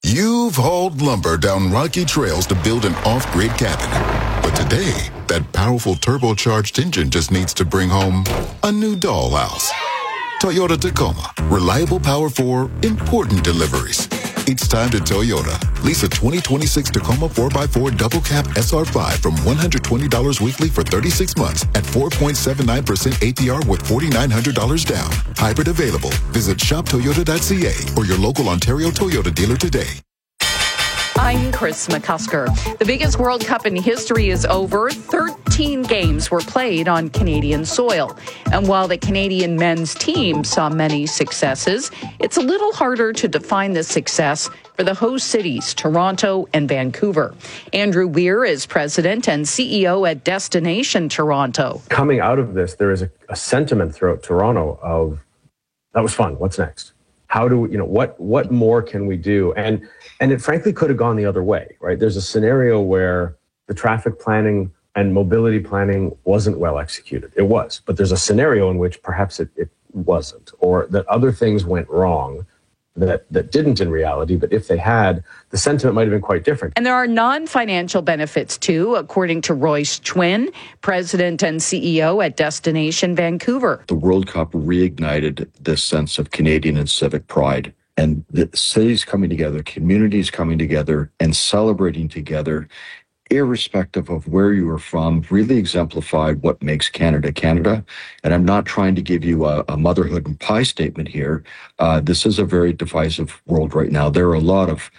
You've hauled lumber down rocky trails to build an off-grid cabin. But today, that powerful turbocharged engine just needs to bring home a new dollhouse. Toyota Tacoma. Reliable power for important deliveries. It's time to Toyota. Lease a 2026 Tacoma 4x4 double cab SR5 from $120 weekly for 36 months at 4.79% APR with $4,900 down. Hybrid available. Visit shoptoyota.ca or your local Ontario Toyota dealer today. I'm Chris McCusker. The biggest World Cup in history is over. 13 games were played on Canadian soil. And while the Canadian men's team saw many successes, it's a little harder to define the success for the host cities, Toronto and Vancouver. Andrew Weir is president and CEO at Destination Toronto. Coming out of this, there is a sentiment throughout Toronto of, that was fun, what's next? How do we, what more can we do? And it frankly could have gone the other way, right? There's a scenario where the traffic planning and mobility planning wasn't well executed. It was, but there's a scenario in which perhaps it wasn't, or that other things went wrong that didn't in reality, but if they had, the sentiment might have been quite different. And there are non-financial benefits too, according to Royce Chwin, president and CEO at Destination Vancouver. The World Cup reignited this sense of Canadian and civic pride, and the cities coming together, communities coming together and celebrating together, irrespective of where you are from, really exemplified what makes Canada Canada. And I'm not trying to give you a motherhood and pie statement here. This is a very divisive world right now. There are a lot of,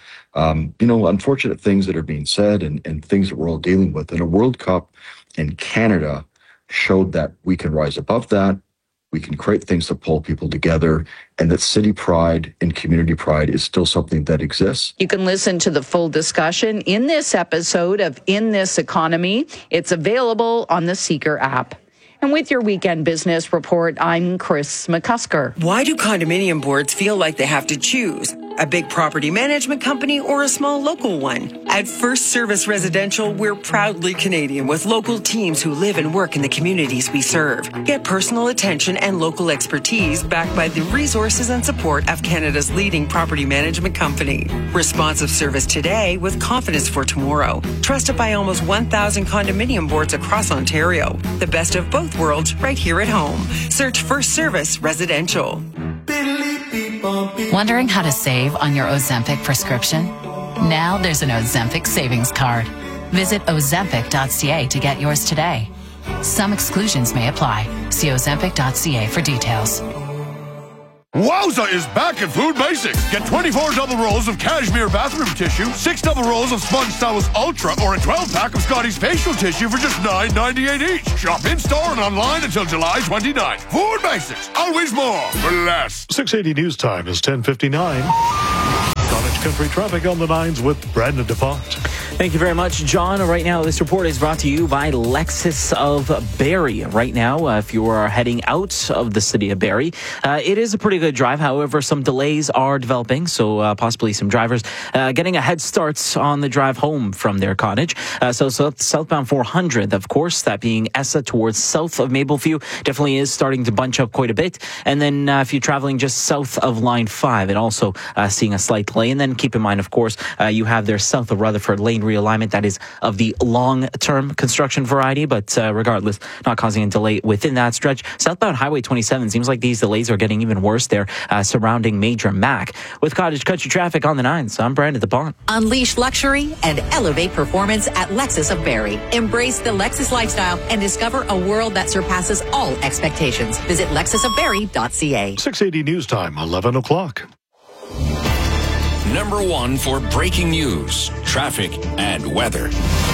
unfortunate things that are being said and things that we're all dealing with. And a World Cup in Canada showed that we can rise above that. We can create things that pull people together, and that city pride and community pride is still something that exists. You can listen to the full discussion in this episode of In This Economy. It's available on the Seeker app. And with your weekend business report, I'm Chris McCusker. Why do condominium boards feel like they have to choose? A big property management company or a small local one? At First Service Residential, we're proudly Canadian with local teams who live and work in the communities we serve. Get personal attention and local expertise backed by the resources and support of Canada's leading property management company. Responsive service today with confidence for tomorrow. Trusted by almost 1,000 condominium boards across Ontario. The best of both worlds right here at home. Search First Service Residential. Wondering how to save on your Ozempic prescription? Now there's an Ozempic savings card. Visit Ozempic.ca to get yours today. Some exclusions may apply. See Ozempic.ca for details. Wowza is back at Food Basics. Get 24 double rolls of cashmere bathroom tissue, 6 double rolls of Sponge Towels Ultra, or a 12-pack of Scotty's facial tissue for just $9.98 each. Shop in-store and online until July 29th. Food Basics. Always more for less. 680 News Time is 10:59. Cottage Country traffic on the 9s with Brandon DuPont. Thank you very much, John. Right now, this report is brought to you by Lexus of Barrie. Right now, if you are heading out of the city of Barrie, it is a pretty good drive. However, some delays are developing, so possibly some drivers getting a head start on the drive home from their cottage. So southbound 400, of course, that being Essa towards south of Mapleview, definitely is starting to bunch up quite a bit. And then if you're traveling just south of Line 5, and also seeing a slight delay. And then keep in mind, of course, you have there south of Rutherford lane realignment that is of the long-term construction variety, but regardless, not causing a delay within that stretch. Southbound Highway 27 seems like these delays are getting even worse there surrounding Major Mac. With Cottage Country traffic on the 9s, I'm Brandon DuPont. Unleash luxury and elevate performance at Lexus of Barrie. Embrace the Lexus lifestyle and discover a world that surpasses all expectations. Visit lexusofbarrie.ca. 680 News Time, 11 o'clock. Number 1 for breaking news, traffic, and weather.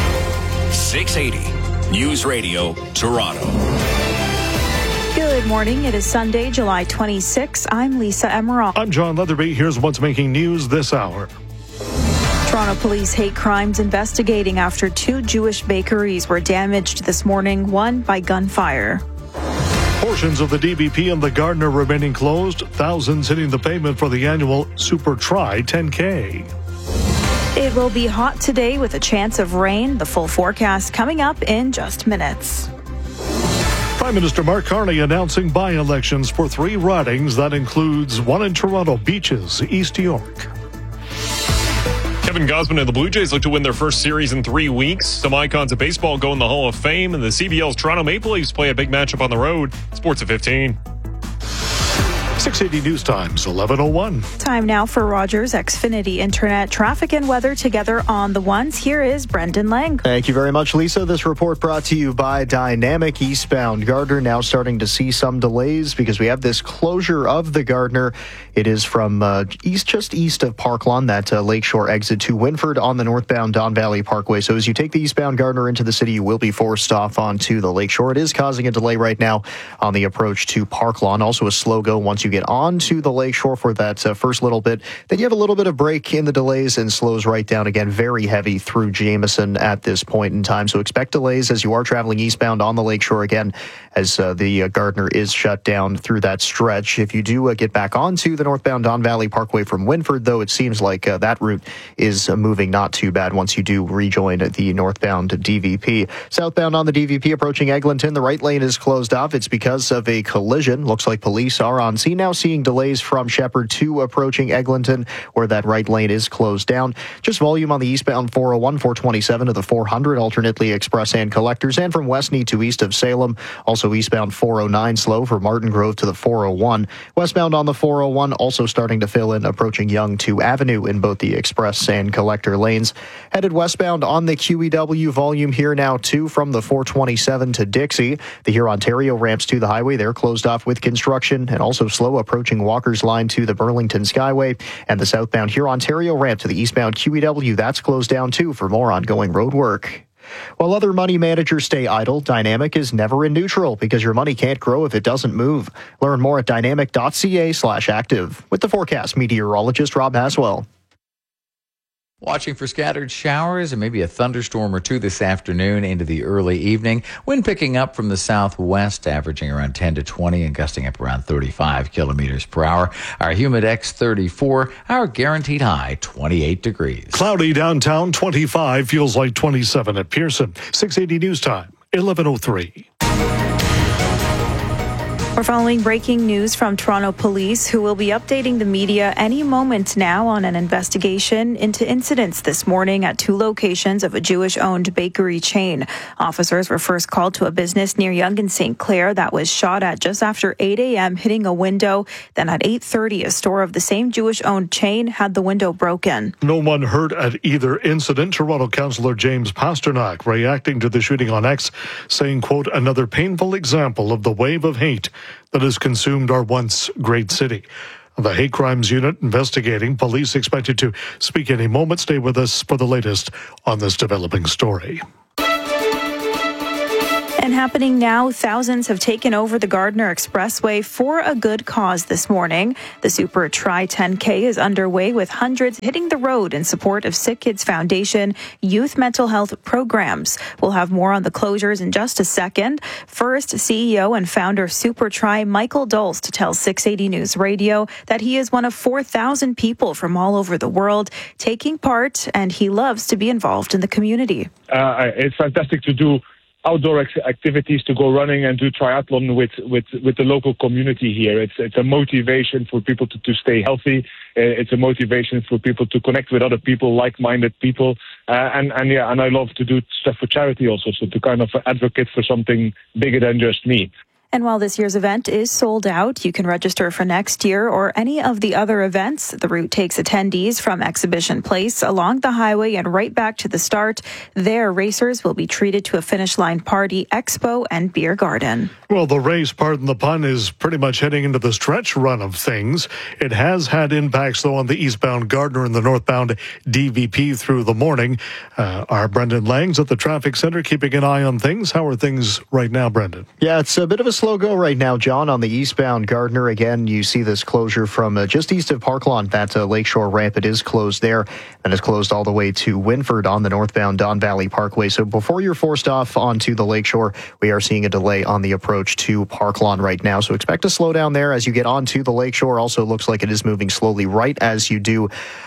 680 News Radio, Toronto. Good morning. It is Sunday, July 26. I'm Lisa Emerald. I'm John Leatherby. Here's what's making news this hour. Toronto police hate crimes investigating after 2 Jewish bakeries were damaged this morning, one by gunfire. Portions of the DBP and the Gardiner remaining closed, thousands hitting the pavement for the annual Super Tri 10K. It will be hot today with a chance of rain. The full forecast coming up in just minutes. Prime Minister Mark Carney announcing by-elections for 3 ridings. That includes one in Toronto Beaches, East York. Kevin Gausman and the Blue Jays look to win their first series in 3 weeks. Some icons of baseball go in the Hall of Fame, and the CBL's Toronto Maple Leafs play a big matchup on the road. Sports at 15. 680 News Times, 11:01. Time now for Rogers Xfinity Internet traffic and weather together on the ones. Here is Brendan Lang. Thank you very much, Lisa. This report brought to you by Dynamic eastbound Gardner. Now starting to see some delays because we have this closure of the Gardner. It is from just east of Parklawn, that Lakeshore exit to Winford on the northbound Don Valley Parkway. So as you take the eastbound Gardner into the city, you will be forced off onto the Lakeshore. It is causing a delay right now on the approach to Parklawn. Also a slow go once you get onto the Lakeshore for that first little bit. Then you have a little bit of break in the delays and slows right down again. Very heavy through Jameson at this point in time. So expect delays as you are traveling eastbound on the Lakeshore again as the Gardner is shut down through that stretch. If you do get back onto the northbound Don Valley Parkway from Winford, though, it seems like that route is moving not too bad once you do rejoin the northbound DVP. Southbound on the DVP approaching Eglinton, the right lane is closed off. It's because of a collision. Looks like police are on scene now, seeing delays from Shepherd to approaching Eglinton, where that right lane is closed down. Just volume on the eastbound 401, 427 to the 400, alternately express and collectors, and from Westney to east of Salem. Also eastbound 409 slow for Martin Grove to the 401. Westbound on the 401 also starting to fill in, approaching Yonge to Avenue in both the express and collector lanes. Headed westbound on the QEW, volume here now too from the 427 to Dixie. The Hurontario ramps to the highway, they're closed off with construction, and also slow approaching Walker's Line to the Burlington Skyway. And the southbound Hurontario ramp to the eastbound QEW, that's closed down too for more ongoing road work. While other money managers stay idle, Dynamic is never in neutral because your money can't grow if it doesn't move. Learn more at dynamic.ca/active. With the forecast, meteorologist Rob Haswell. Watching for scattered showers and maybe a thunderstorm or two this afternoon into the early evening. Wind picking up from the southwest, averaging around 10 to 20 and gusting up around 35 kilometers per hour. Our Humidex 34, our guaranteed high 28 degrees. Cloudy downtown, 25, feels like 27 at Pearson. 680 News Time, 11:03. We're following breaking news from Toronto Police, who will be updating the media any moment now on an investigation into incidents this morning at two locations of a Jewish-owned bakery chain. Officers were first called to a business near Yonge and St. Clair that was shot at just after 8 a.m., hitting a window. Then at 8:30, a store of the same Jewish-owned chain had the window broken. No one hurt at either incident. Toronto Councillor James Pasternak reacting to the shooting on X, saying, quote, another painful example of the wave of hate that has consumed our once great city. The Hate Crimes Unit investigating. Police expected to speak any moment. Stay with us for the latest on this developing story. And happening now, thousands have taken over the Gardner Expressway for a good cause this morning. The Super Tri 10K is underway with hundreds hitting the road in support of Sick Kids Foundation youth mental health programs. We'll have more on the closures in just a second. First, CEO and founder of Super Tri, Michael Dulst, tells 680 News Radio that he is one of 4,000 people from all over the world taking part, and he loves to be involved in the community. It's fantastic to do outdoor activities, to go running and do triathlon with the local community here. It's a motivation for people to stay healthy. It's a motivation for people to connect with other people, like-minded people. And I love to do stuff for charity also, so to kind of advocate for something bigger than just me. And while this year's event is sold out, you can register for next year or any of the other events. The route takes attendees from Exhibition Place along the highway and right back to the start. There, racers will be treated to a finish line party, expo, and beer garden. Well, the race, pardon the pun, is pretty much heading into the stretch run of things. It has had impacts, though, on the eastbound Gardner and the northbound DVP through the morning. Our Brendan Lang's at the traffic center keeping an eye on things. How are things right now, Brendan? Yeah, it's a bit of a slow go right now, John, on the eastbound Gardner. Again, you see this closure from just east of Parklawn. That Lakeshore ramp, it is closed there. And is closed all the way to Winford on the northbound Don Valley Parkway. So before you're forced off onto the Lakeshore, we are seeing a delay on the approach to Parklawn right now. So expect a slow down there as you get onto the Lakeshore. Also looks like it is moving slowly right as you do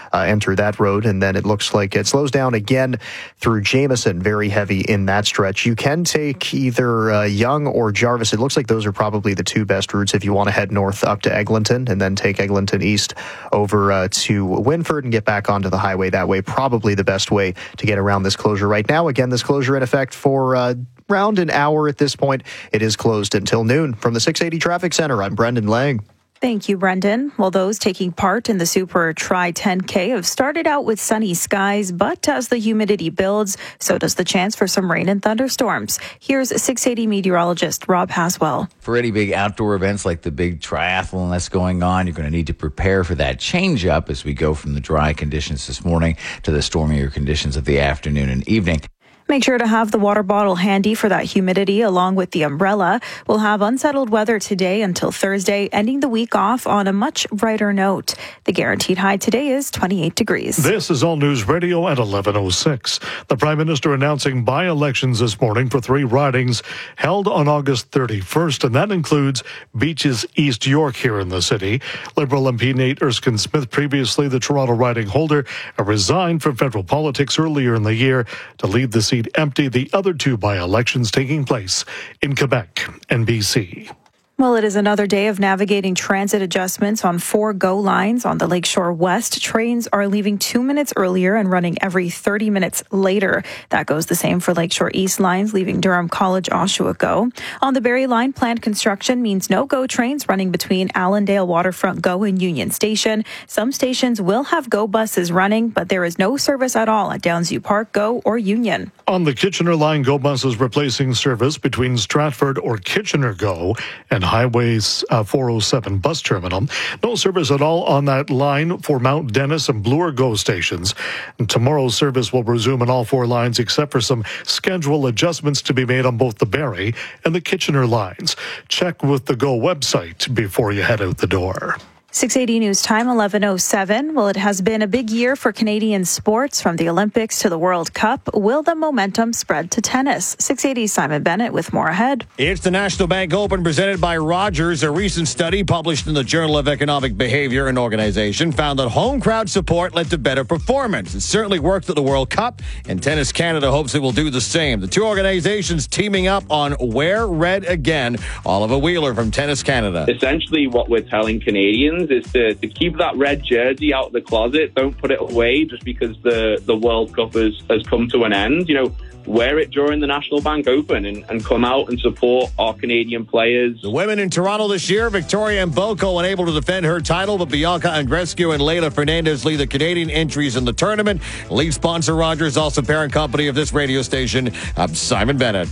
enter that road. And then it looks like it slows down again through Jameson, very heavy in that stretch. You can take either Young or Jarvis. It looks like those are probably the two best routes if you want to head north up to Eglinton and then take Eglinton east over to Winford and get back onto the highway that way. Probably the best way to get around this closure right now. Again, this closure in effect for around an hour at this point. It is closed until noon. From the 680 Traffic Center, I'm Brendan Lang. Thank you, Brendan. Well, those taking part in the Super Tri 10K have started out with sunny skies, but as the humidity builds, so does the chance for some rain and thunderstorms. Here's 680 meteorologist Rob Haswell. For any big outdoor events like the big triathlon that's going on, you're going to need to prepare for that change up as we go from the dry conditions this morning to the stormier conditions of the afternoon and evening. Make sure to have the water bottle handy for that humidity along with the umbrella. We'll have unsettled weather today until Thursday, ending the week off on a much brighter note. The guaranteed high today is 28 degrees. This is All News Radio at 11:06. The Prime Minister announcing by-elections this morning for 3 ridings held on August 31st, and that includes Beaches East York here in the city. Liberal MP Nate Erskine-Smith, previously the Toronto riding holder, resigned from federal politics earlier in the year to leave the seat empty. The other 2 by-elections taking place in Quebec and BC. Well, it is another day of navigating transit adjustments on 4 GO lines on the Lakeshore West. Trains are leaving 2 minutes earlier and running every 30 minutes later. That goes the same for Lakeshore East lines leaving Durham College Oshawa GO. On the Barrie line, planned construction means no GO trains running between Allendale Waterfront GO and Union Station. Some stations will have GO buses running, but there is no service at all at Downsview Park GO or Union. On the Kitchener line, GO buses replacing service between Stratford or Kitchener GO and Highway's 407 bus terminal. No service at all on that line for Mount Dennis and Bloor GO stations. And tomorrow's service will resume on all 4 lines except for some schedule adjustments to be made on both the Barrie and the Kitchener lines. Check with the GO website before you head out the door. 680 News Time, 11:07. Well, it has been a big year for Canadian sports, from the Olympics to the World Cup. Will the momentum spread to tennis? 680 Simon Bennett with more ahead. It's the National Bank Open presented by Rogers. A recent study published in the Journal of Economic Behavior and Organization found that home crowd support led to better performance. It certainly worked at the World Cup, and Tennis Canada hopes it will do the same. The 2 organizations teaming up on Wear Red Again. Oliver Wheeler from Tennis Canada. Essentially what we're telling Canadians is to keep that red jersey out of the closet. Don't put it away just because the World Cup has come to an end. You know, wear it during the National Bank Open and come out and support our Canadian players. The women in Toronto this year, Victoria Mboko unable to defend her title, but Bianca Andreescu and Leila Fernandez lead the Canadian entries in the tournament. Lead sponsor Rogers, also parent company of this radio station. I'm Simon Bennett.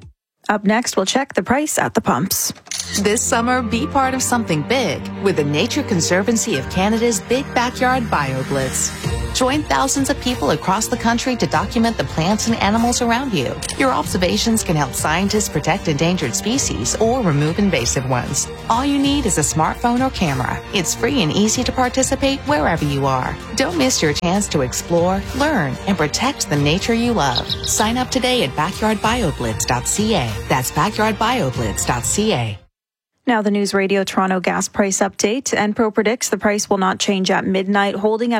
Up next, we'll check the price at the pumps. This summer, be part of something big with the Nature Conservancy of Canada's Big Backyard BioBlitz. Join thousands of people across the country to document the plants and animals around you. Your observations can help scientists protect endangered species or remove invasive ones. All you need is a smartphone or camera. It's free and easy to participate wherever you are. Don't miss your chance to explore, learn, and protect the nature you love. Sign up today at backyardbioblitz.ca. That's backyardbioblitz.ca. Now the News Radio Toronto gas price update. Enpro predicts the price will not change at midnight, holding at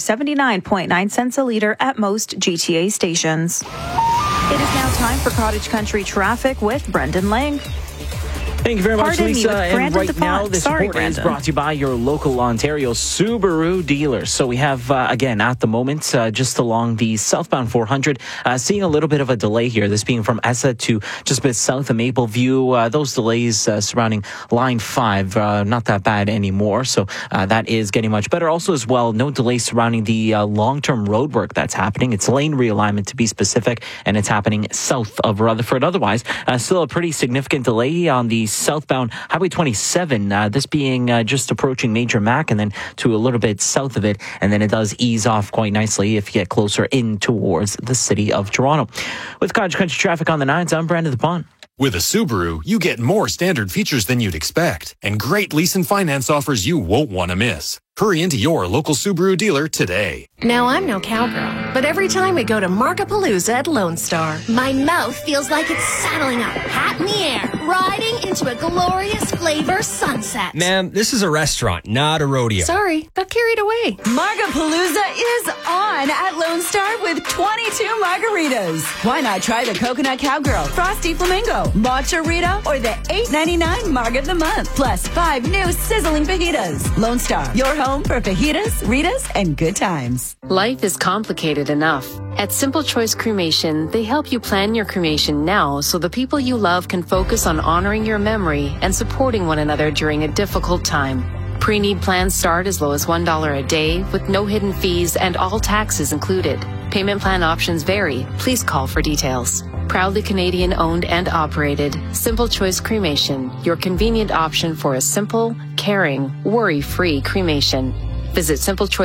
$1.79.9 a litre at most GTA stations. It is now time for Cottage Country traffic with Brendan Lang. Thank you very much, Lisa. And right now, this report is brought to you by your local Ontario Subaru dealers. So we have, again, at the moment, just along the southbound 400, seeing a little bit of a delay here. This being from Essa to just a bit south of Mapleview. Those delays surrounding Line 5, not that bad anymore. So that is getting much better. Also, as well, no delays surrounding the long-term road work that's happening. It's lane realignment, to be specific, and it's happening south of Rutherford. Otherwise, still a pretty significant delay on the southbound Highway 27, this being just approaching Major Mac and then to a little bit south of it, and then it does ease off quite nicely if you get closer in towards the city of Toronto. With Cottage Country traffic on the 9s, I'm Brandon DePont. With a Subaru, you get more standard features than you'd expect and great lease and finance offers you won't want to miss. Hurry into your local Subaru dealer today. Now, I'm no cowgirl, but every time we go to Markapalooza at Lone Star, my mouth feels like it's saddling up, hat in the air, riding into a glorious flavor sunset. Ma'am, this is a restaurant, not a rodeo. Sorry, got carried away. Markapalooza is on at Lone Star with 22 margaritas. Why not try the Coconut Cowgirl, Frosty Flamingo, Matcha Rita, or the $8.99 Marg of the Month, plus 5 new sizzling fajitas. Lone Star, your home for fajitas, Ritas, and good times. Life is complicated enough. At Simple Choice Cremation, they help you plan your cremation now so the people you love can focus on honoring your memory and supporting one another during a difficult time. Pre-need plans start as low as $1 a day with no hidden fees and all taxes included. Payment plan options vary. Please call for details. Proudly Canadian owned and operated, Simple Choice Cremation, your convenient option for a simple, caring, worry-free cremation. Visit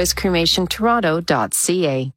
simplechoicecremationtoronto.ca.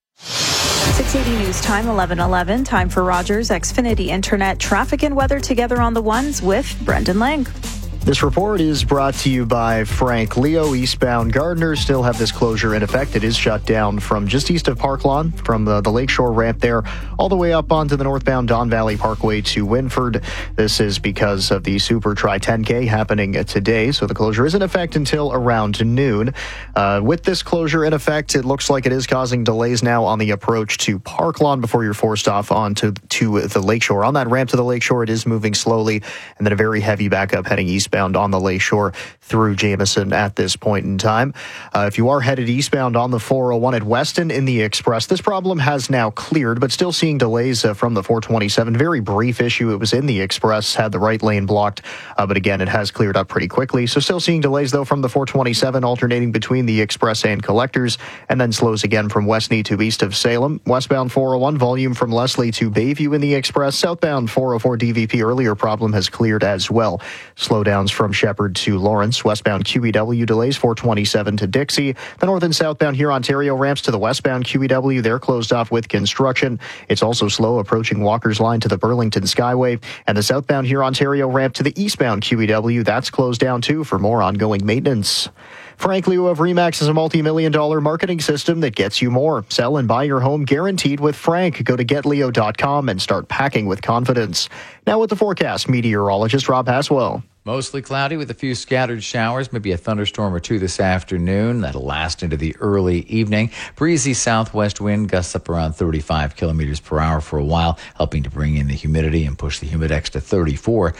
680 News Time, 11:11. Time for Rogers Xfinity Internet traffic and weather together on the ones with Brendan Lang. This report is brought to you by Frank Leo. Eastbound Gardner still have this closure in effect. It is shut down from just east of Park Lawn, from the Lakeshore ramp there, all the way up onto the northbound Don Valley Parkway to Winford. This is because of the Super Tri 10K happening today, so the closure is in effect until around noon. With this closure in effect, it looks like it is causing delays now on the approach to Park Lawn before you're forced off onto the Lakeshore. On that ramp to the Lakeshore, it is moving slowly, and then a very heavy backup heading eastbound on the Lakeshore through Jameson at this point in time. If you are headed eastbound on the 401 at Weston in the Express, this problem has now cleared, but still seeing delays from the 427. Very brief issue. It was in the Express, had the right lane blocked, but again, it has cleared up pretty quickly. So still seeing delays, though, from the 427, alternating between the Express and Collectors, and then slows again from Westney to east of Salem. Westbound 401, volume from Leslie to Bayview in the Express. Southbound 404 DVP, earlier problem has cleared as well. Slowdowns from Shepherd to Lawrence. Westbound QEW delays 427 to Dixie. The north and southbound here Ontario ramps to the westbound QEW, they're closed off with construction. It's also slow approaching Walker's Line to the Burlington Skyway, and the southbound here Ontario ramp to the eastbound QEW, that's closed down too for more ongoing maintenance. Frank Leo of RE/MAX is a multi-million-dollar marketing system that gets you more. Sell and buy your home guaranteed with Frank. Go to getleo.com and start packing with confidence. Now with the forecast, meteorologist Rob Haswell. Mostly cloudy with a few scattered showers, maybe a thunderstorm or two this afternoon. That'll last into the early evening. Breezy southwest wind gusts up around 35 kilometers per hour for a while, helping to bring in the humidity and push the humidex to 34.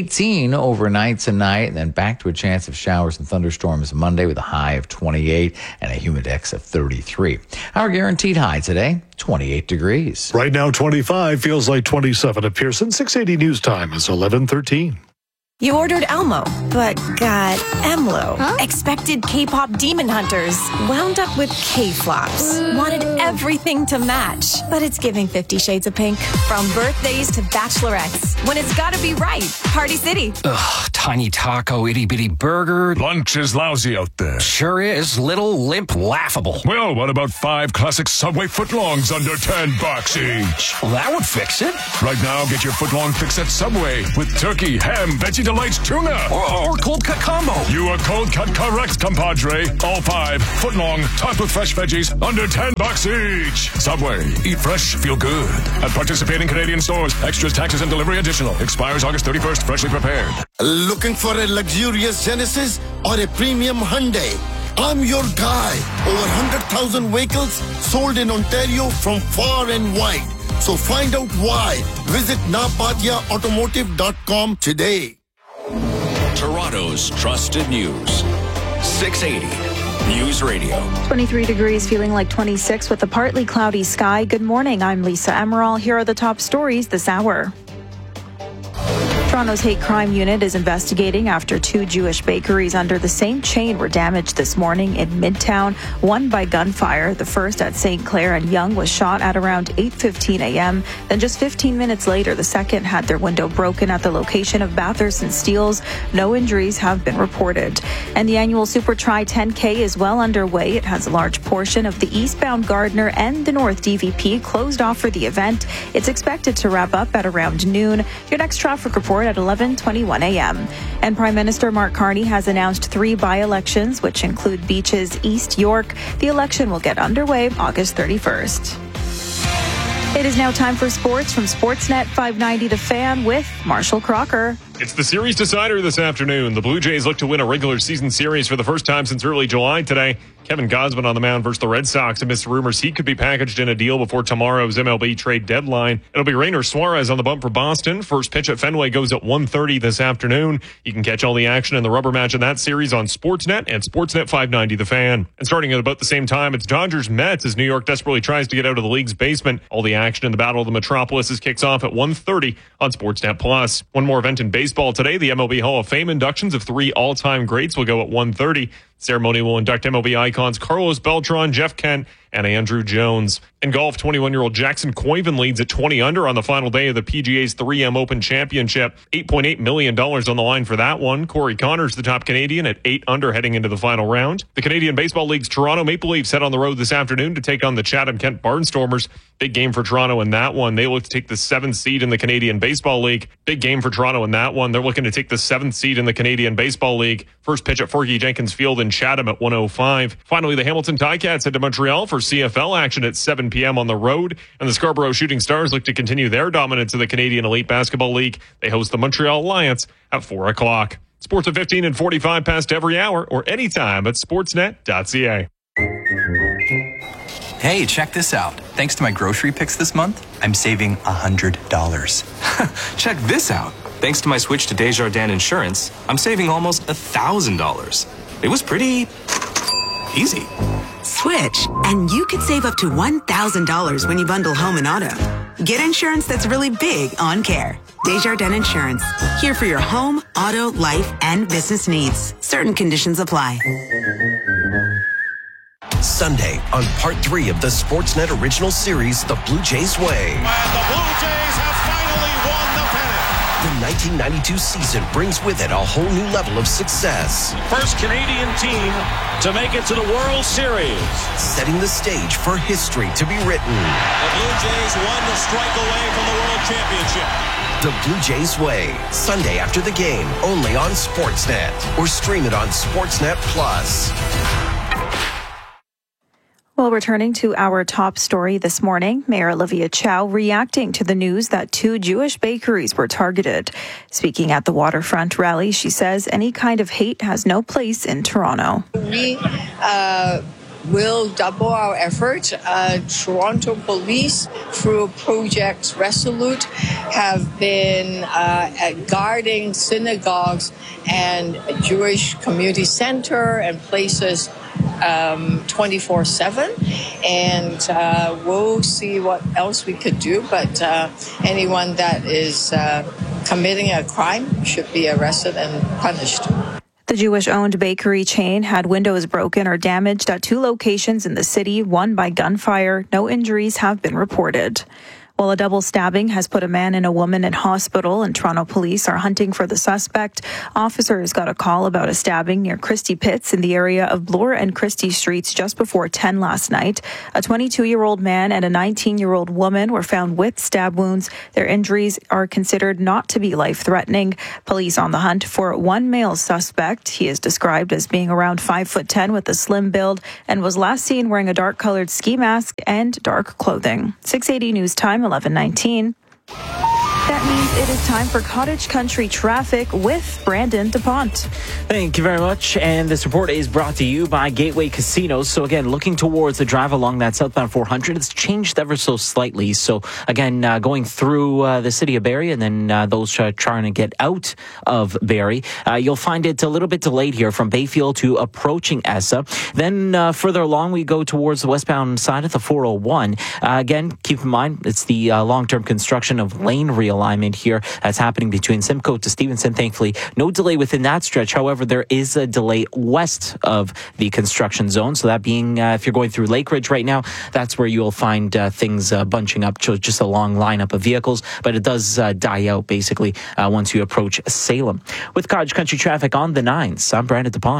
18 overnight tonight, and then back to a chance of showers and thunderstorms Monday with a high of 28 and a humidex of 33. Our guaranteed high today, 28 degrees. Right now, 25 feels like 27 at Pearson. 680 News Time is 11:13. You ordered Elmo, but got Emlo. Huh? Expected K-pop demon hunters, wound up with K-flops. Wanted everything to match, but it's giving 50 Shades of Pink. From birthdays to bachelorettes, when it's gotta be right, Party City. Ugh, tiny taco, itty-bitty burger. Lunch is lousy out there. Sure is. Little, limp, laughable. Well, what about 5 classic Subway footlongs under $10 each? Well, that would fix it. Right now, get your footlong fix at Subway with turkey, ham, veggie delights, tuna. Or cold cut combo. You are cold cut correct, compadre. All 5 footlong, topped with fresh veggies, under $10 each. Subway. Eat fresh, feel good. At participating Canadian stores. Extras, taxes, and delivery additional. Expires August 31st. Freshly prepared. Looking for a luxurious Genesis or a premium Hyundai? I'm your guy. Over 100,000 vehicles sold in Ontario from far and wide. So find out why. Visit napatiaautomotive.com today. Toronto's trusted news. 680 News Radio. 23 degrees, feeling like 26 with a partly cloudy sky. Good morning. I'm Lisa Emerald. Here are the top stories this hour. Toronto's hate crime unit is investigating after 2 Jewish bakeries under the same chain were damaged this morning in Midtown, one by gunfire. The first at St. Clair and Yonge was shot at around 8:15 a.m. Then just 15 minutes later, the second had their window broken at the location of Bathurst and Steeles. No injuries have been reported. And the annual Super Tri 10K is well underway. It has a large portion of the eastbound Gardner and the north DVP closed off for the event. It's expected to wrap up at around noon. Your next traffic report at 11:21 a.m. And Prime Minister Mark Carney has announced 3 by-elections, which include Beach's East York. The election will get underway August 31st. It is now time for sports from Sportsnet 590 The Fan with Marshall Crocker. It's the series decider this afternoon. The Blue Jays look to win a regular season series for the first time since early July today. Kevin Gausman on the mound versus the Red Sox amidst rumors he could be packaged in a deal before tomorrow's MLB trade deadline. It'll be Rainer Suarez on the bump for Boston. First pitch at Fenway goes at 1:30 this afternoon. You can catch all the action in the rubber match in that series on Sportsnet and Sportsnet 590 The Fan. And starting at about the same time, it's Dodgers-Mets as New York desperately tries to get out of the league's basement. All the action in the Battle of the Metropolises kicks off at 1:30 on Sportsnet Plus. One more event in baseball today. The MLB Hall of Fame inductions of 3 all-time greats will go at 1:30. Ceremony will induct MLB icons Carlos Beltran, Jeff Kent, and Andrew Jones. In golf, 21-year-old Jackson Coyven leads at 20 under on the final day of the PGA's 3M Open Championship. $8.8 million on the line for that one. Corey Connors, the top Canadian, at 8 under heading into the final round. The Canadian Baseball League's Toronto Maple Leafs head on the road this afternoon to take on the Chatham-Kent Barnstormers. Big game for Toronto in that one. They look to take the 7th seed in the Canadian Baseball League. Big game for Toronto in that one. They're looking to take the 7th seed in the Canadian Baseball League. First pitch at Fergie Jenkins Field in Chatham at 1:05. Finally, the Hamilton Ticats head to Montreal for CFL action at 7 p.m. on the road. And the Scarborough Shooting Stars look to continue their dominance of the Canadian Elite Basketball League. They host the Montreal Alliance at 4 o'clock. Sports at 15 and 45 past every hour or anytime at sportsnet.ca. Hey, check this out. Thanks to my grocery picks this month, I'm saving $100. Check this out. Thanks to my switch to Desjardins Insurance, I'm saving almost $1,000. It was pretty easy. Switch, and you could save up to $1,000 when you bundle home and auto. Get insurance that's really big on care. Desjardins Insurance. Here for your home, auto, life, and business needs. Certain conditions apply. Sunday on part 3 of the Sportsnet original series, The Blue Jays Way. And the Blue Jays have finally won the pennant. The 1992 season brings with it a whole new level of success. First Canadian team to make it to the World Series. Setting the stage for history to be written. The Blue Jays 1 strike away from the World Championship. The Blue Jays Way, Sunday after the game, only on Sportsnet. Or stream it on Sportsnet Plus. Well, returning to our top story this morning, Mayor Olivia Chow reacting to the news that 2 Jewish bakeries were targeted. Speaking at the Waterfront rally, she says any kind of hate has no place in Toronto. We will double our efforts. Toronto Police, through Project Resolute, have been guarding synagogues and Jewish community center and places 24/7, and we'll see what else we could do, but anyone that is committing a crime should be arrested and punished. The Jewish-owned bakery chain had windows broken or damaged at 2 locations in the city, one by gunfire. No injuries have been reported. Well, a double stabbing has put a man and a woman in hospital, and Toronto police are hunting for the suspect. Officers got a call about a stabbing near Christie Pits in the area of Bloor and Christie Streets just before 10 last night. A 22-year-old man and a 19-year-old woman were found with stab wounds. Their injuries are considered not to be life-threatening. Police on the hunt for one male suspect. He is described as being around 5'10" with a slim build and was last seen wearing a dark-colored ski mask and dark clothing. 680 News Time, 11:19. That means it is time for Cottage Country Traffic with Brandon DuPont. Thank you very much. And this report is brought to you by Gateway Casinos. So again, looking towards the drive along that southbound 400, it's changed ever so slightly. So again, going through the city of Barrie and then those trying to get out of Barrie, you'll find it a little bit delayed here from Bayfield to approaching ESSA. Then further along, we go towards the westbound side of the 401. Again, keep in mind, it's the long-term construction of lane realignment here that's happening between Simcoe to Stevenson. Thankfully, no delay within that stretch. However, there is a delay west of the construction zone. So that being, if you're going through Lake Ridge right now, that's where you'll find things bunching up to just a long lineup of vehicles. But it does die out, basically, once you approach Salem. With Cottage Country Traffic on the 9s, I'm Brandon DuPont.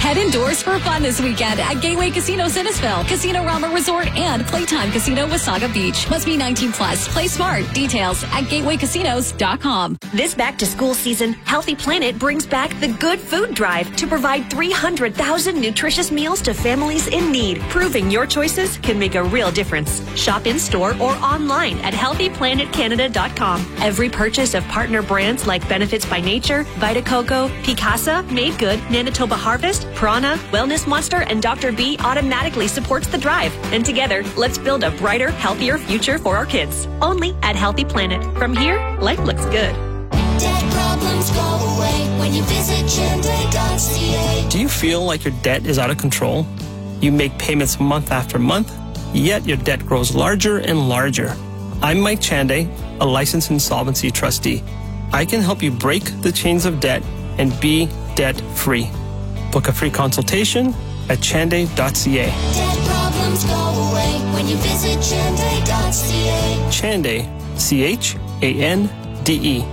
Head indoors for fun this weekend at Gateway Casino Sinnesville, Casino Rama Resort, and Playtime Casino Wasaga Beach. Must be 19 plus. Play smart. Details at gatewaycasinos.com. This back-to-school season, Healthy Planet brings back the Good Food Drive to provide 300,000 nutritious meals to families in need, proving your choices can make a real difference. Shop in-store or online at healthyplanetcanada.com. Every purchase of partner brands like Benefits by Nature, Vita Coco, Picasa, Made Good, Manitoba Harvest, Prana, Wellness Monster, and Dr. B automatically supports the drive. And together, let's build a brighter, healthier future for our kids. Only at Healthy Planet. From here, life looks good. Debt problems go away when you visit Chande.ca. Do you feel like your debt is out of control? You make payments month after month, yet your debt grows larger and larger. I'm Mike Chande, a licensed insolvency trustee. I can help you break the chains of debt and be debt-free. Book a free consultation at chande.ca. Debt problems go away when you visit Chande.ca. Chande, C-H-A-N-D-E.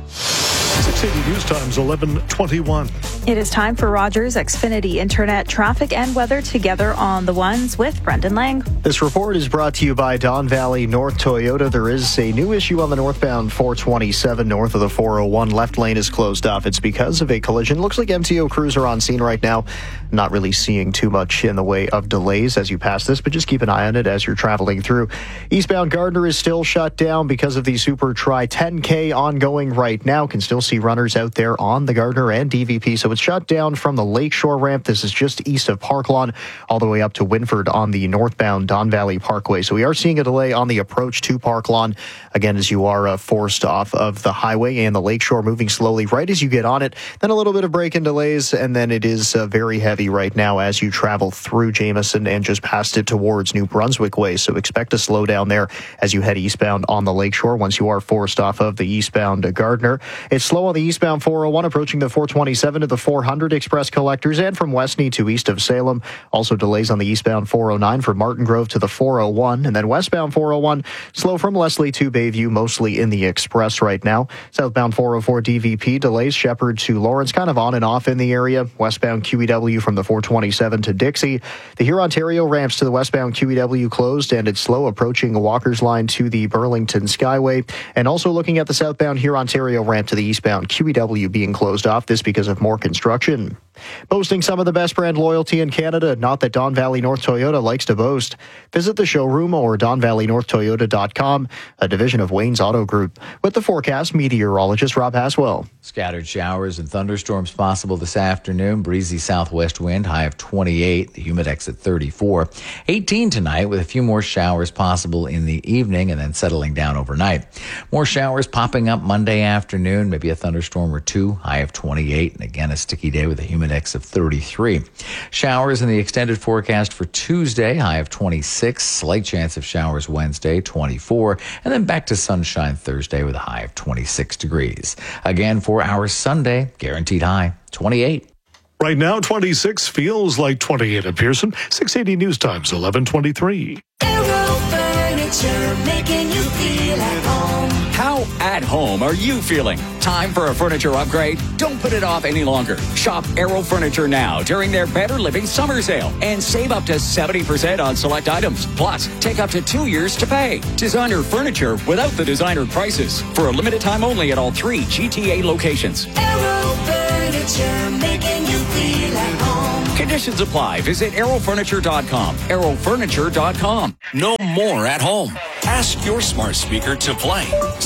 680 News Times, 11:21. It is time for Rogers Xfinity Internet traffic and weather together on the ones with Brendan Lang. This report is brought to you by Don Valley North Toyota. There is a new issue on the northbound 427 north of the 401. Left lane is closed off. It's because of a collision. Looks like MTO crews are on scene right now. Not really seeing too much in the way of delays as you pass this, but just keep an eye on it as you're traveling through. Eastbound Gardner is still shut down because of the Super Tri 10K ongoing right now. Can still see runners out there on the Gardner and DVP. So it's shut down from the Lakeshore ramp. This is just east of Park Lawn, all the way up to Winford on the northbound Don Valley Parkway. So we are seeing a delay on the approach to Park Lawn. Again, as you are forced off of the highway and the Lakeshore, moving slowly right as you get on it. Then a little bit of break-in delays, and then it is very heavy right now as you travel through Jameson and just past it towards New Brunswick Way. So expect a slowdown there as you head eastbound on the Lakeshore once you are forced off of the eastbound Gardner. It's slow on the eastbound 401 approaching the 427 to the 400 express collectors, and from Westney to east of Salem. Also delays on the eastbound 409 from Martin Grove to the 401, and then westbound 401 slow from Leslie to Bayview, mostly in the express right now. Southbound 404 DVP delays Shepherd to Lawrence, kind of on and off in the area. Westbound QEW from the 427 to Dixie. The Hurontario ramps to the westbound QEW closed, and it's slow approaching Walker's Line to the Burlington Skyway. And also looking at the southbound Hurontario ramp to the eastbound QEW being closed off, this because of more construction. Boasting some of the best brand loyalty in Canada, not that Don Valley North Toyota likes to boast. Visit the showroom or DonValleyNorthToyota.com, a division of Wayne's Auto Group. With the forecast, meteorologist Rob Haswell. Scattered showers and thunderstorms possible this afternoon. Breezy southwest wind, high of 28. The humidex at 34. 18 tonight with a few more showers possible in the evening and then settling down overnight. More showers popping up Monday afternoon, maybe a thunderstorm or two, high of 28. And again, a sticky day with a humidex of 33. Showers in the extended forecast for Tuesday, high of 26. Slight chance of showers Wednesday, 24. And then back to sunshine Thursday with a high of 26 degrees. Again, for our Sunday, guaranteed high, 28. Right now, 26 feels like 28 at Pearson. 680 News Times, 11:23. Aero Furniture, making you feel at home. How at home are you feeling? Time for a furniture upgrade? Don't put it off any longer. Shop Aero Furniture now during their Better Living Summer Sale and save up to 70% on select items. Plus, take up to 2 years to pay. Designer furniture without the designer prices. For a limited time only at all 3 GTA locations. Aero Furniture, making you feel at home. Conditions apply. Visit aerofurniture.com. aerofurniture.com. No more at home. Ask your smart speaker to play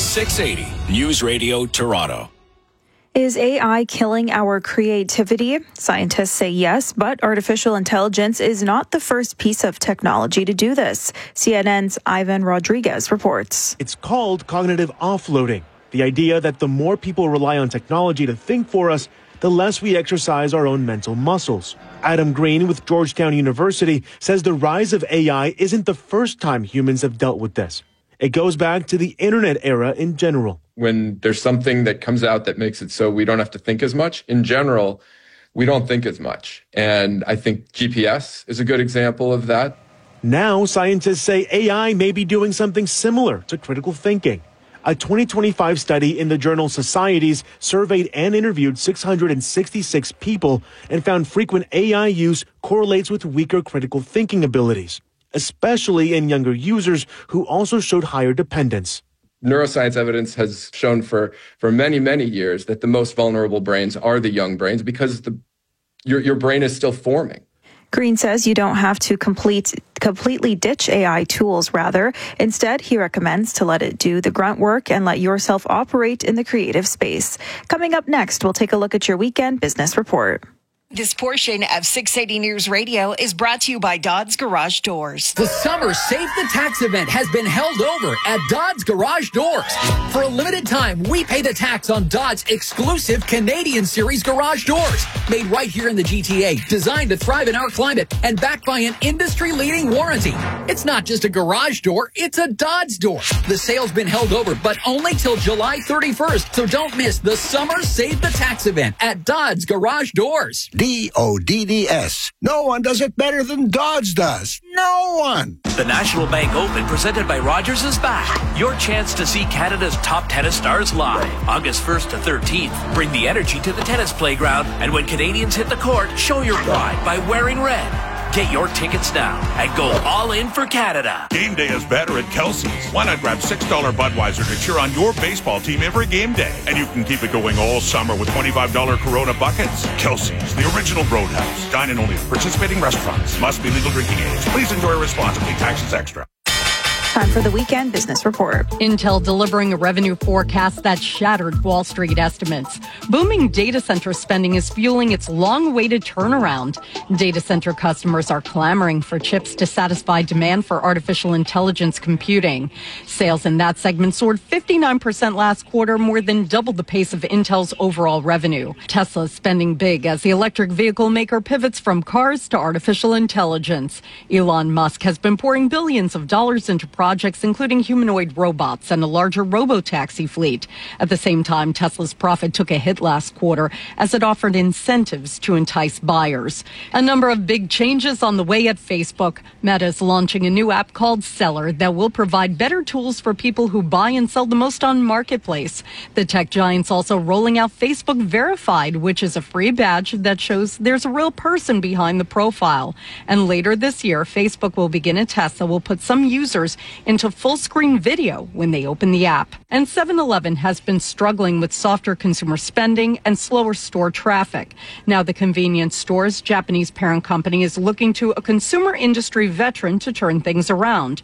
680 News Radio Toronto. Is AI killing our creativity? Scientists say yes, but artificial intelligence is not the first piece of technology to do this. CNN's Ivan Rodriguez reports. It's called cognitive offloading. The idea that the more people rely on technology to think for us, the less we exercise our own mental muscles. Adam Green with Georgetown University says the rise of AI isn't the first time humans have dealt with this. It goes back to the internet era in general. When there's something that comes out that makes it so we don't have to think as much, in general, we don't think as much. And I think GPS is a good example of that. Now, scientists say AI may be doing something similar to critical thinking. A 2025 study in the journal Societies surveyed and interviewed 666 people and found frequent AI use correlates with weaker critical thinking abilities, especially in younger users who also showed higher dependence. Neuroscience evidence has shown for many, many years that the most vulnerable brains are the young brains because your brain is still forming. Green says you don't have to completely ditch AI tools. Rather, instead, he recommends to let it do the grunt work and let yourself operate in the creative space. Coming up next, we'll take a look at your weekend business report. This portion of 680 News Radio is brought to you by Dodds Garage Doors. The Summer Save the Tax event has been held over at Dodds Garage Doors. For a limited time, we pay the tax on Dodds exclusive Canadian Series garage doors. Made right here in the GTA, designed to thrive in our climate, and backed by an industry-leading warranty. It's not just a garage door, it's a Dodds door. The sale's been held over, but only till July 31st, so don't miss the Summer Save the Tax event at Dodds Garage Doors. DODDS. No one does it better than Dodds does. No one. The National Bank Open, presented by Rogers, is back. Your chance to see Canada's top tennis stars live. August 1st to 13th. Bring the energy to the tennis playground, and when Canadians hit the court, show your pride by wearing red. Get your tickets now and go all in for Canada. Game day is better at Kelsey's. Why not grab $6 Budweiser to cheer on your baseball team every game day? And you can keep it going all summer with $25 Corona buckets. Kelsey's, the original Roadhouse. Dine in only at participating restaurants. Must be legal drinking age. Please enjoy responsibly. Taxes extra. Time for the weekend business report. Intel delivering a revenue forecast that shattered Wall Street estimates. Booming data center spending is fueling its long-awaited turnaround. Data center customers are clamoring for chips to satisfy demand for artificial intelligence computing. Sales in that segment soared 59% last quarter, more than double the pace of Intel's overall revenue. Tesla is spending big as the electric vehicle maker pivots from cars to artificial intelligence. Elon Musk has been pouring billions of dollars into projects, including humanoid robots and a larger robo-taxi fleet. At the same time, Tesla's profit took a hit last quarter as it offered incentives to entice buyers. A number of big changes on the way at Facebook. Meta is launching a new app called Seller that will provide better tools for people who buy and sell the most on Marketplace. The tech giant's also rolling out Facebook Verified, which is a free badge that shows there's a real person behind the profile. And later this year, Facebook will begin a test that will put some users into full-screen video when they open the app. And 7-Eleven has been struggling with softer consumer spending and slower store traffic. Now the convenience store's Japanese parent company is looking to a consumer industry veteran to turn things around.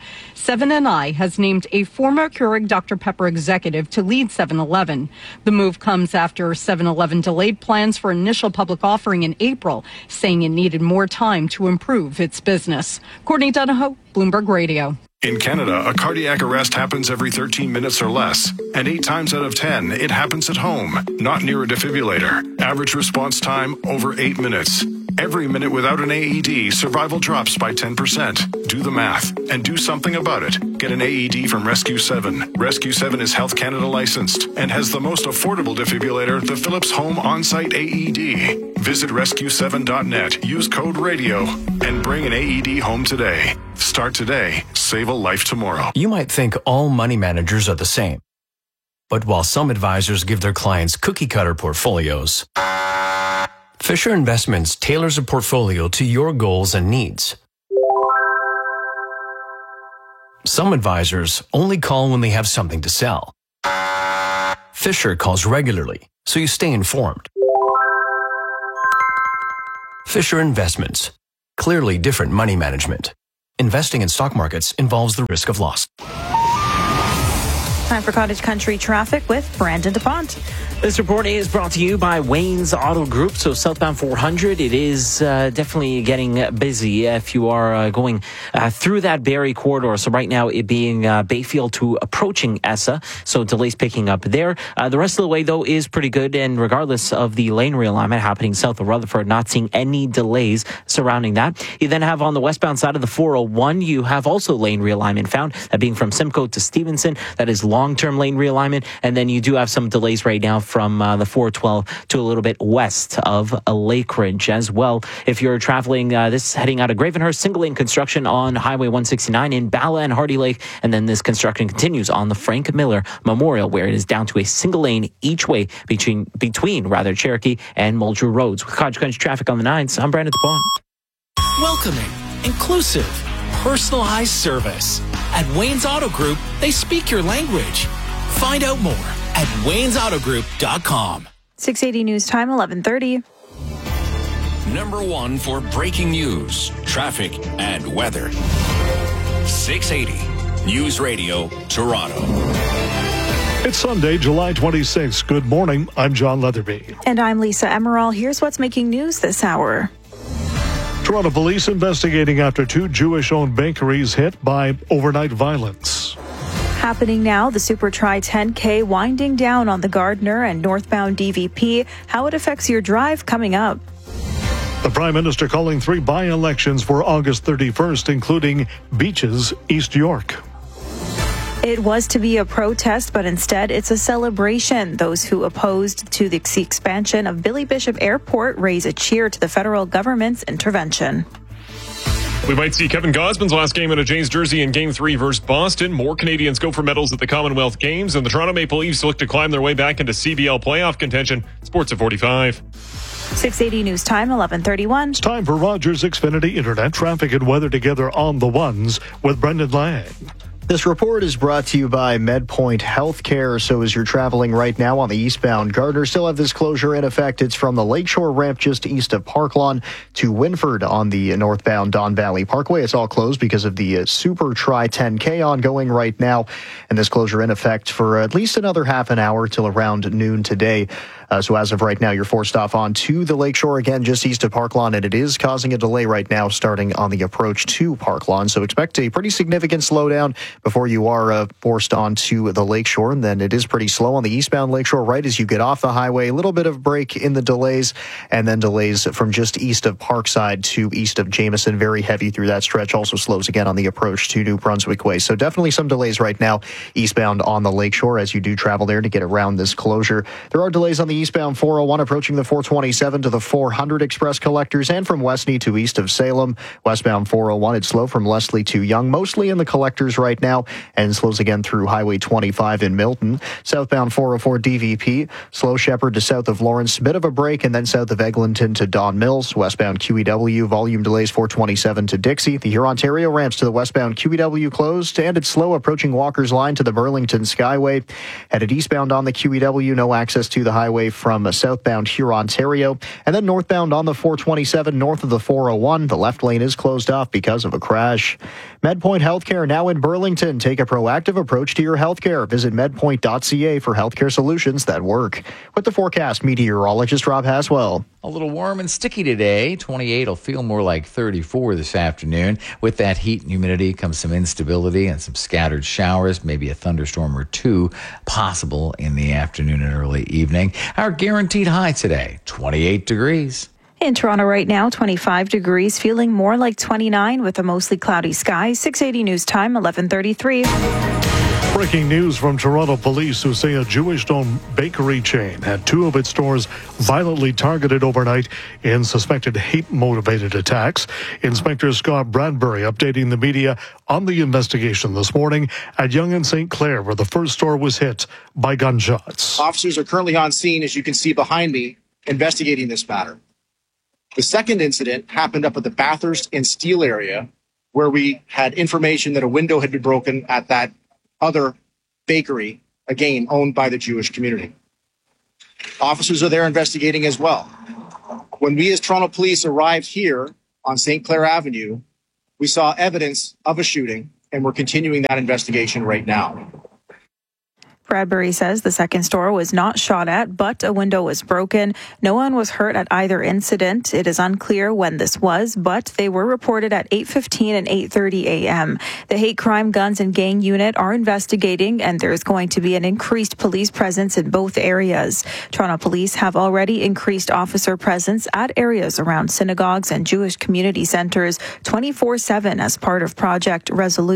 7&I has named a former Keurig Dr. Pepper executive to lead 7-Eleven. The move comes after 7-Eleven delayed plans for initial public offering in April, saying it needed more time to improve its business. Courtney Donahoe, Bloomberg Radio. In Canada, a cardiac arrest happens every 13 minutes or less, and 8 times out of 10, it happens at home, not near a defibrillator. Average response time, over 8 minutes. Every minute without an AED, survival drops by 10%. Do the math and do something about it. Get an AED from Rescue 7. Rescue 7 is Health Canada licensed and has the most affordable defibrillator, the Philips Home On-Site AED. Visit rescue7.net, use code RADIO, and bring an AED home today. Start today. Save a life tomorrow. You might think all money managers are the same. But while some advisors give their clients cookie-cutter portfolios, Fisher Investments tailors a portfolio to your goals and needs. Some advisors only call when they have something to sell. Fisher calls regularly, so you stay informed. Fisher Investments. Clearly different money management. Investing in stock markets involves the risk of loss. Time for Cottage Country traffic with Brandon DuPont. This report is brought to you by Wayne's Auto Group. So southbound 400, it is definitely getting busy if you are going through that Barrie corridor. So right now it being Bayfield to approaching ESSA. So delays picking up there. The rest of the way, though, is pretty good. And regardless of the lane realignment happening south of Rutherford, not seeing any delays surrounding that. You then have on the westbound side of the 401, you have also lane realignment found. That being from Simcoe to Stevenson. That is long long-term lane realignment. And then you do have some delays right now from the 412 to a little bit west of Lakeridge as well. If you're traveling heading out of Gravenhurst, single lane construction on Highway 169 in Bala and Hardy Lake. And then this construction continues on the Frank Miller Memorial, where it is down to a single lane each way between Cherokee and Muldrew Roads. With Cottage Country traffic on the 9s, I'm Brandon DePont. Welcoming, inclusive, personalized service. At Wayne's Auto Group, they speak your language. Find out more at waynesautogroup.com. 680 News Time, 11:30. Number 1 for breaking news, traffic, and weather. 680 News Radio, Toronto. It's Sunday, July 26th. Good morning. I'm John Leatherby. And I'm Lisa Emerald. Here's what's making news this hour. Toronto police investigating after 2 Jewish-owned bakeries hit by overnight violence. Happening now, the Super Tri 10K winding down on the Gardner and northbound DVP. How it affects your drive coming up. The Prime Minister calling 3 by-elections for August 31st, including Beaches, East York. It was to be a protest, but instead it's a celebration. Those who opposed to the expansion of Billy Bishop Airport raise a cheer to the federal government's intervention. We might see Kevin Gosman's last game in a Jays jersey in Game 3 versus Boston. More Canadians go for medals at the Commonwealth Games, and the Toronto Maple Leafs look to climb their way back into CBL playoff contention. Sports at 45. 680 News Time, 11:31. It's time for Rogers Xfinity Internet traffic and weather together on the ones with Brendan Lang. This report is brought to you by MedPoint Healthcare. So as you're traveling right now on the eastbound Gardner, still have this closure in effect. It's from the Lakeshore ramp just east of Parklawn to Winford on the northbound Don Valley Parkway. It's all closed because of the Super Tri 10K ongoing right now. And this closure in effect for at least another half an hour till around noon today. So as of right now, you're forced off onto the Lakeshore again, just east of Parklawn, and it is causing a delay right now starting on the approach to Parklawn. So expect a pretty significant slowdown before you are forced onto the Lakeshore. And then it is pretty slow on the eastbound Lakeshore right as you get off the highway. A little bit of break in the delays, and then delays from just east of Parkside to east of Jameson. Very heavy through that stretch. Also slows again on the approach to New Brunswick Way. So definitely some delays right now eastbound on the Lakeshore as you do travel there to get around this closure. There are delays on the eastbound 401 approaching the 427 to the 400 express collectors, and from Westney to east of Salem. Westbound 401, it's slow from Leslie to Young, mostly in the collectors right now, and slows again through Highway 25 in Milton. Southbound 404 DVP, slow Shepherd to south of Lawrence, bit of a break, and then south of Eglinton to Don Mills. Westbound QEW, volume delays 427 to Dixie. The Huron-Ontario ramps to the westbound QEW closed, and it's slow approaching Walker's Line to the Burlington Skyway. Headed eastbound on the QEW, no access to the highway from southbound Huron-Ontario. And then northbound on the 427 north of the 401, the left lane is closed off because of a crash. MedPoint Healthcare now in Burlington. Take a proactive approach to your healthcare. Visit medpoint.ca for healthcare solutions that work. With the forecast, meteorologist Rob Haswell. A little warm and sticky today. 28 will feel more like 34 this afternoon. With that heat and humidity comes some instability and some scattered showers, maybe a thunderstorm or 2 possible in the afternoon and early evening. Our guaranteed high today, 28 degrees. In Toronto right now, 25 degrees, feeling more like 29 with a mostly cloudy sky. 680 News Time, 11:33. Breaking news from Toronto police, who say a Jewish-owned bakery chain had 2 of its stores violently targeted overnight in suspected hate-motivated attacks. Inspector Scott Bradbury updating the media on the investigation this morning at Yonge and St. Clair, where the first store was hit by gunshots. Officers are currently on scene, as you can see behind me, investigating this matter. The second incident happened up at the Bathurst and Steele area, where we had information that a window had been broken at that other bakery, again, owned by the Jewish community. Officers are there investigating as well. When we as Toronto police arrived here on St. Clair Avenue, we saw evidence of a shooting, and we're continuing that investigation right now. Bradbury says the second store was not shot at, but a window was broken. No one was hurt at either incident. It is unclear when this was, but they were reported at 8:15 and 8:30 a.m. The Hate Crime Guns and Gang Unit are investigating, and there is going to be an increased police presence in both areas. Toronto Police have already increased officer presence at areas around synagogues and Jewish community centers 24/7 as part of Project Resolute.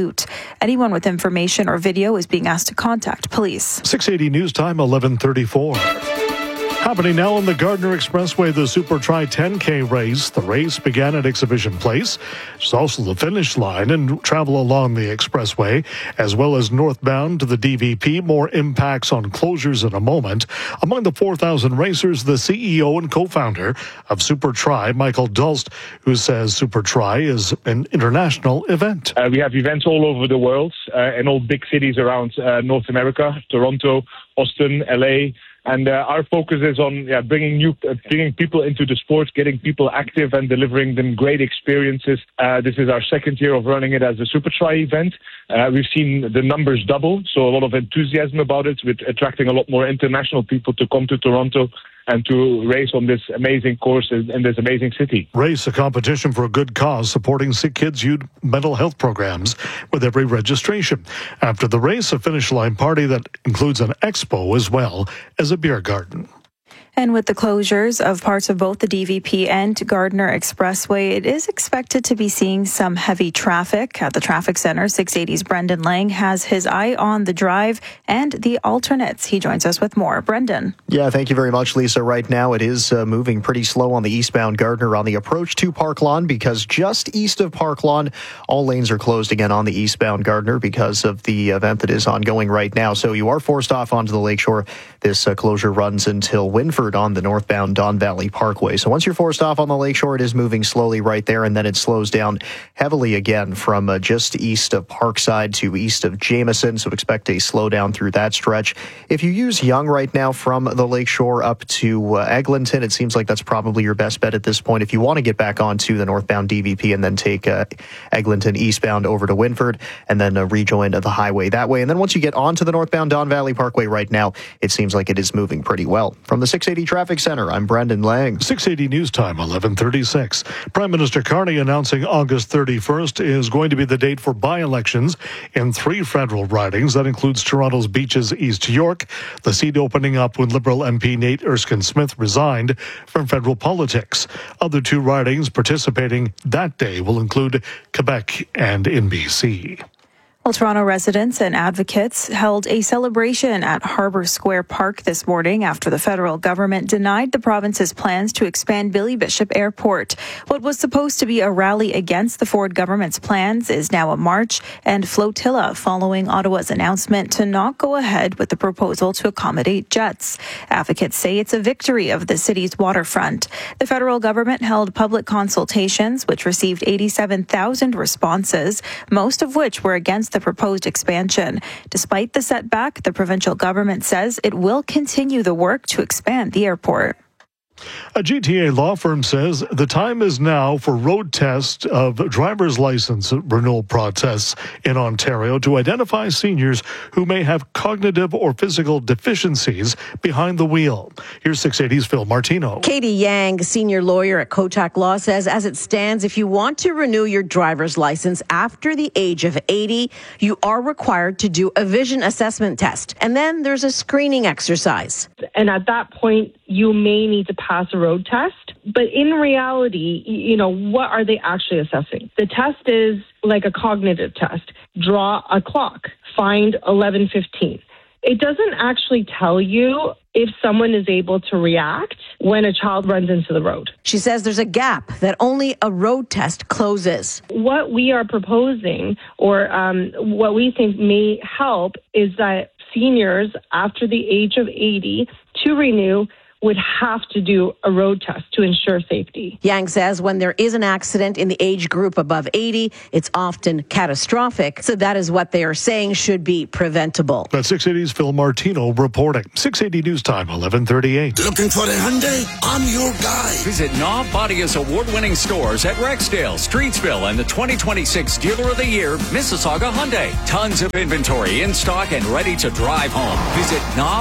Anyone with information or video is being asked to contact police. 680 News Time, 11:34. Happening now on the Gardner Expressway, the Super Tri 10K race. The race began at Exhibition Place. It's also the finish line and travel along the expressway, as well as northbound to the DVP. More impacts on closures in a moment. Among the 4,000 racers, the CEO and co-founder of Super Tri, Michael Dulst, who says Super Tri is an international event. We have events all over the world, in all big cities around North America, Toronto, Austin, LA. And our focus is on bringing people into the sport, getting people active and delivering them great experiences. This is our second year of running it as a Super Tri event. We've seen the numbers double, so a lot of enthusiasm about it, with attracting a lot more international people to come to Toronto and to race on this amazing course in this amazing city. Race, a competition for a good cause, supporting Sick Kids Youth mental health programs with every registration. After the race, a finish line party that includes an expo as well as a beer garden. And with the closures of parts of both the DVP and Gardner Expressway, it is expected to be seeing some heavy traffic. At the traffic center, 680's Brendan Lang has his eye on the drive and the alternates. He joins us with more. Brendan. Yeah, thank you very much, Lisa. Right now, it is moving pretty slow on the eastbound Gardner on the approach to Park Lawn, because just east of Park Lawn, all lanes are closed again on the eastbound Gardner because of the event that is ongoing right now. So you are forced off onto the lakeshore. This closure runs until Winford on the northbound Don Valley Parkway. So once you're forced off on the lakeshore, it is moving slowly right there, and then it slows down heavily again from just east of Parkside to east of Jameson. So expect a slowdown through that stretch. If you use Yonge right now from the lakeshore up to Eglinton, it seems like that's probably your best bet at this point. If you want to get back onto the northbound DVP and then take Eglinton eastbound over to Winford and then rejoin the highway that way. And then once you get onto the northbound Don Valley Parkway right now, it seems like it is moving pretty well. From the 680 Traffic Center, I'm Brendan Lang. 680 News Time, 11:36. Prime Minister Carney announcing August 31st is going to be the date for by-elections in 3 federal ridings. That includes Toronto's Beaches East York, the seat opening up when Liberal MP Nate Erskine-Smith resigned from federal politics. Other 2 ridings participating that day will include Quebec and in BC. Well, Toronto residents and advocates held a celebration at Harbour Square Park this morning after the federal government denied the province's plans to expand Billy Bishop Airport. What was supposed to be a rally against the Ford government's plans is now a march and flotilla following Ottawa's announcement to not go ahead with the proposal to accommodate jets. Advocates say it's a victory of the city's waterfront. The federal government held public consultations, which received 87,000 responses, most of which were against the proposed expansion. Despite the setback, the provincial government says it will continue the work to expand the airport. A GTA law firm says the time is now for road test of driver's license renewal process in Ontario to identify seniors who may have cognitive or physical deficiencies behind the wheel. Here's 680's Phil Martino. Katie Yang, senior lawyer at Kotak Law, says as it stands, if you want to renew your driver's license after the age of 80, you are required to do a vision assessment test. And then there's a screening exercise. And at that point, you may need to pass a road test. But in reality, what are they actually assessing? The test is like a cognitive test. Draw a clock. Find 11:15. It doesn't actually tell you if someone is able to react when a child runs into the road. She says there's a gap that only a road test closes. What we are proposing, or what we think may help, is that seniors after the age of 80 to renew would have to do a road test to ensure safety. Yang says when there is an accident in the age group above 80, it's often catastrophic. So that is what they are saying should be preventable. That's 680's Phil Martino reporting. 680 News Time, 11:38. Looking for a Hyundai? I'm your guy. Visit Knob Bodia's award-winning stores at Rexdale, Streetsville, and the 2026 Dealer of the Year, Mississauga Hyundai. Tons of inventory in stock and ready to drive home. Visit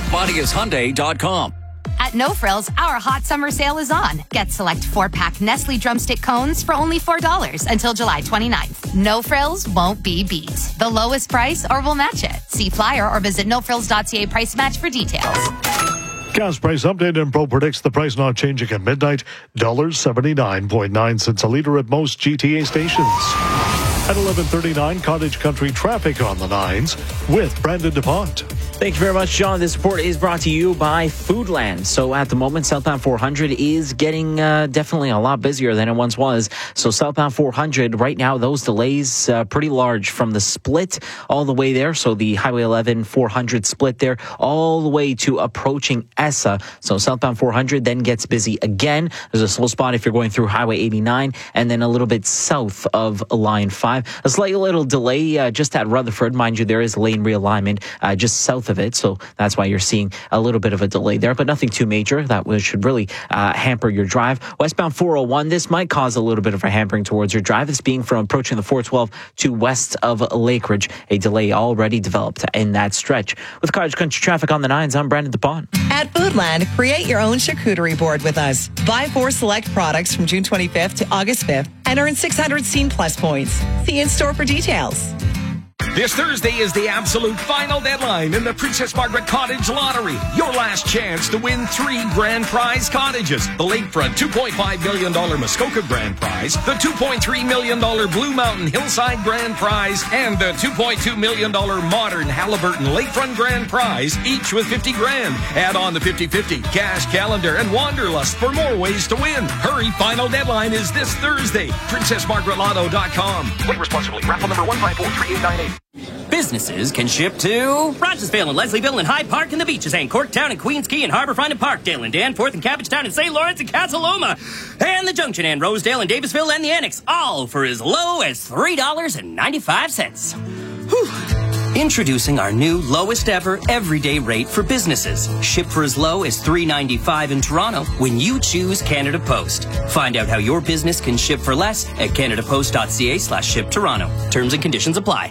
knobbodiashyundai.com. At No Frills, our hot summer sale is on. Get select 4-pack Nestle Drumstick Cones for only $4 until July 29th. No Frills won't be beat. The lowest price or we'll match it. See flyer or visit nofrills.ca price match for details. Gas price update. Info predicts the price not changing at midnight. $79.9 a litre at most GTA stations. At 11:39, Cottage Country traffic on the 9s with Brandon DuPont. Thank you very much, John. This report is brought to you by Foodland. So at the moment, southbound 400 is getting definitely a lot busier than it once was. So southbound 400, right now, those delays pretty large from the split all the way there. So the Highway 11 400 split there all the way to approaching ESSA. So southbound 400 then gets busy again. There's a slow spot if you're going through Highway 89 and then a little bit south of Line 5. A slight little delay just at Rutherford. Mind you, there is lane realignment just south of it, so that's why you're seeing a little bit of a delay there, but nothing too major that should really hamper your drive. Westbound 401, this might cause a little bit of a hampering towards your drive. This being from approaching the 412 to west of Lakeridge. A delay already developed in that stretch. With Cottage Country traffic on the 9s, I'm Brandon DuPont. At Foodland, create your own charcuterie board with us. Buy 4 select products from June 25th to August 5th and earn 600 Scene Plus points. See in store for details. This Thursday is the absolute final deadline in the Princess Margaret Cottage Lottery. Your last chance to win 3 grand prize cottages. The lakefront $2.5 million Muskoka grand prize, the $2.3 million Blue Mountain Hillside grand prize, and the $2.2 million Modern Halliburton Lakefront grand prize, each with 50 grand. Add on the 50-50, cash calendar, and Wanderlust for more ways to win. Hurry, final deadline is this Thursday. PrincessMargaretLotto.com. Play responsibly. Raffle number 1543898. Businesses can ship to Rochesville and Leslieville and Hyde Park and the Beaches and Corktown and Queens Quay and Harbourfront and Parkdale and Danforth and Cabbagetown and St. Lawrence and Casa Loma and the Junction and Rosedale and Davisville and the Annex, all for as low as $3.95. Whew. Introducing our new lowest ever everyday rate for businesses. Ship for as low as $3.95 in Toronto when you choose Canada Post. Find out how your business can ship for less at canadapost.ca/ship Toronto. Terms and conditions apply.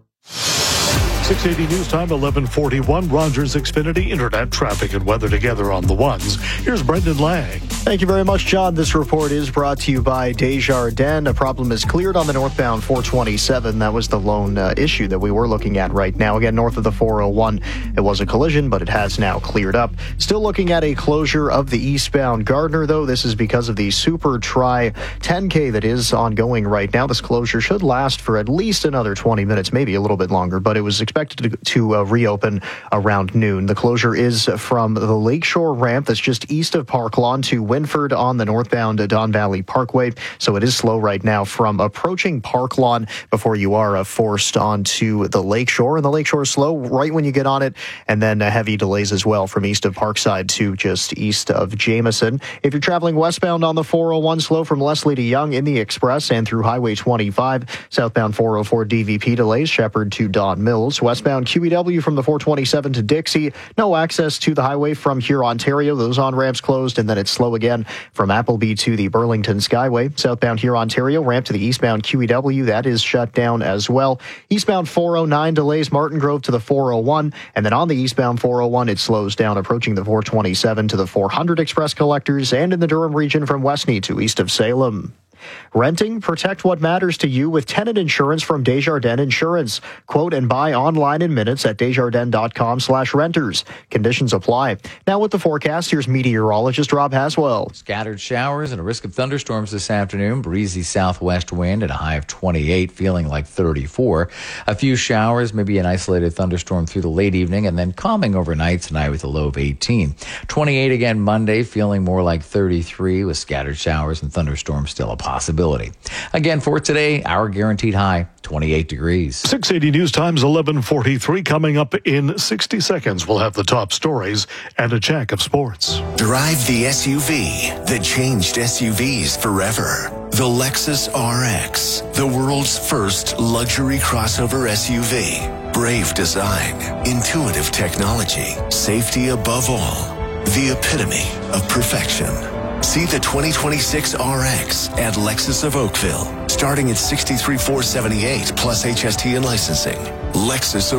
680 News Time, 11:41. Rogers Xfinity Internet traffic and weather together on the 1s. Here's Brendan Lang. Thank you very much, John. This report is brought to you by Desjardins. A problem is cleared on the northbound 427. That was the lone issue that we were looking at right now. Again, north of the 401, it was a collision, but it has now cleared up. Still looking at a closure of the eastbound Gardner, though. This is because of the Super Tri 10K that is ongoing right now. This closure should last for at least another 20 minutes, maybe a little bit longer, but it was expected to reopen around noon. The closure is from the Lakeshore ramp that's just east of Park Lawn to Winford on the northbound Don Valley Parkway. So it is slow right now from approaching Park Lawn before you are forced onto the Lakeshore. And the Lakeshore is slow right when you get on it. And then heavy delays as well from east of Parkside to just east of Jameson. If you're traveling westbound on the 401, slow from Leslie to Young in the Express and through Highway 25. Southbound 404 DVP delays, Shepherd to Don Mills. Westbound QEW from the 427 to Dixie. No access to the highway from here, Ontario. Those on-ramps closed, and then it's slow again from Appleby to the Burlington Skyway. Southbound here, Ontario, ramp to the eastbound QEW. That is shut down as well. Eastbound 409 delays Martin Grove to the 401, and then on the eastbound 401, it slows down approaching the 427 to the 400 Express Collectors, and in the Durham region from Westney to east of Salem. Renting, protect what matters to you with tenant insurance from Desjardins Insurance. Quote and buy online in minutes at desjardins.com/renters. Conditions apply. Now with the forecast, here's meteorologist Rob Haswell. Scattered showers and a risk of thunderstorms this afternoon. Breezy southwest wind at a high of 28, feeling like 34. A few showers, maybe an isolated thunderstorm through the late evening, and then calming overnight tonight with a low of 18. 28 again Monday, feeling more like 33 with scattered showers and thunderstorms still a possibility. Again, for today, our guaranteed high, 28 degrees. 680 News Time's 11:43. Coming up in 60 seconds, we'll have the top stories and a check of sports. Drive the SUV that changed SUVs forever. The Lexus RX, the world's first luxury crossover SUV. Brave design, intuitive technology, safety above all. The epitome of perfection. See the 2026 RX at Lexus of Oakville, starting at $63,478 plus HST and licensing. Lexus of